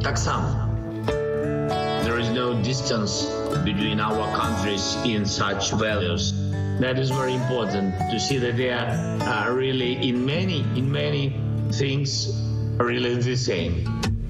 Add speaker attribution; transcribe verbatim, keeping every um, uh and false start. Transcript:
Speaker 1: так само. There is no distance between our countries in such values. That is very important to see that they are uh, really in many, in many things really the same.